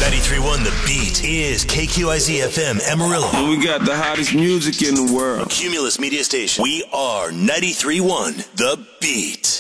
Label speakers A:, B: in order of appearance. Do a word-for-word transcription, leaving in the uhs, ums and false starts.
A: ninety-three point one The Beat is K Q I Z F M Amarillo.
B: And we got the hottest music in the world.
A: Cumulus Media Station. We are ninety-three point one The Beat.